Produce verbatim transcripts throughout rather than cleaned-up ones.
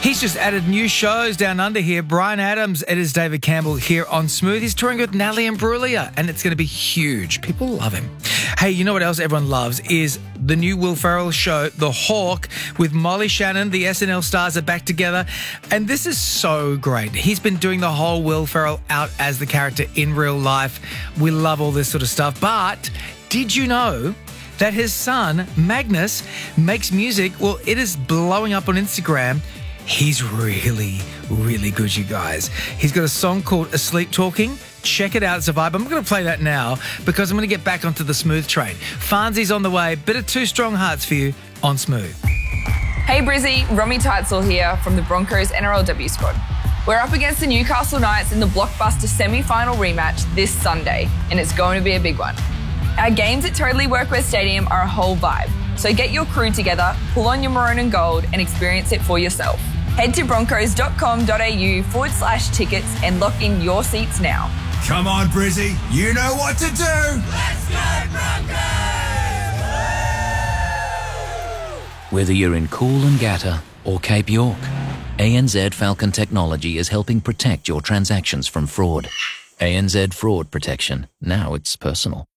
He's just added new shows down under here. Brian Adams, it is David Campbell here on Smooth. He's touring with Natalie Imbruglia, and it's going to be huge. People love him. Hey, you know what else everyone loves is the new Will Ferrell show, The Hawk, with Molly Shannon. The S N L stars are back together, and this is so great. He's been doing the whole Will Ferrell out as the character in real life. We love all this sort of stuff, but did you know that his son, Magnus, makes music? Well, it is blowing up on Instagram. He's really, really good, you guys. He's got a song called Asleep Talking. Check it out, it's a vibe. I'm going to play that now because I'm going to get back onto the Smooth train. Farnsey's on the way. Bit of Two Strong Hearts for you on Smooth. Hey Brizzy, Romy Teitzel here from the Broncos N R L W squad. We're up against the Newcastle Knights in the blockbuster semi-final rematch this Sunday, and it's going to be a big one. Our games at Totally Workwear Stadium are a whole vibe, so get your crew together, pull on your maroon and gold, and experience it for yourself. Head to broncos.com.au forward slash tickets and lock in your seats now. Come on, Brizzy, you know what to do! Let's go, Broncos! Whether you're in Coolangatta or Cape York, A N Z Falcon Technology is helping protect your transactions from fraud. A N Z Fraud Protection. Now it's personal.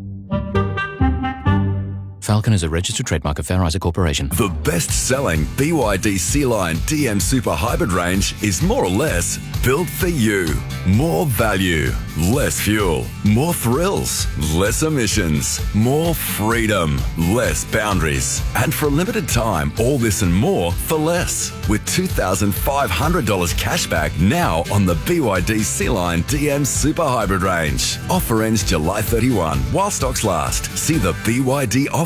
Falcon is a registered trademark of Fair Isaac Corporation. The best-selling B Y D C-Line D M Super Hybrid range is more or less built for you. More value, less fuel, more thrills, less emissions, more freedom, less boundaries. And for a limited time, all this and more for less. With two thousand five hundred dollars cashback now on the B Y D C-Line D M Super Hybrid range. Offer ends July thirty-first while stocks last. See the B Y D offer